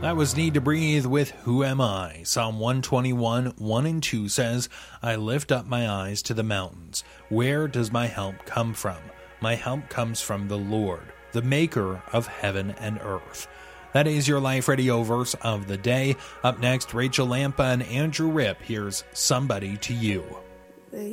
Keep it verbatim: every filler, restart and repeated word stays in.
That was Need to Breathe with Who Am I? Psalm one twenty-one, one and two says, I lift up my eyes to the mountains. Where does my help come from? My help comes from the Lord, the maker of heaven and earth. That is your Life Radio verse of the day. Up next, Rachel Lampa and Andrew Ripp. Here's Somebody to You.